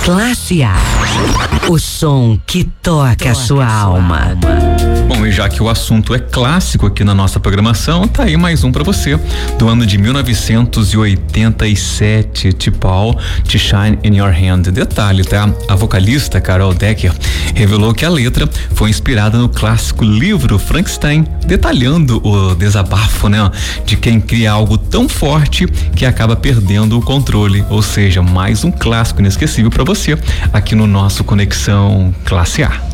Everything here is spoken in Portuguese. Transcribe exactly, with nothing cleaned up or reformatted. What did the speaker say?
Classe A, o som que toca a sua alma. Bom, e já que o assunto é clássico aqui na nossa programação, tá aí mais um pra você, do ano de mil novecentos e oitenta e sete, T-Paul, To Shine in Your Hand. Detalhe, tá? A vocalista Carol Decker revelou que a letra foi inspirada no clássico livro Frankenstein, detalhando o desabafo, né, de quem cria algo tão forte que acaba perdendo o controle, ou seja, mais um clássico inesquecível pra você aqui no nosso Conexão Classe A.